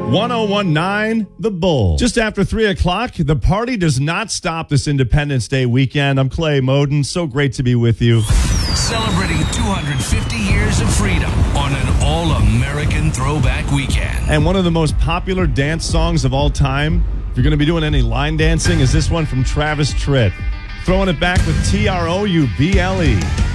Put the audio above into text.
1019 The Bull. Just after 3 o'clock, the party does not stop this Independence Day weekend. I'm Clay Moden. So great to be with you. Celebrating 250 years of freedom on an all-American throwback weekend. And one of the most popular dance songs of all time, if you're going to be doing any line dancing, is this one from Travis Tritt. Throwing it back with Trouble.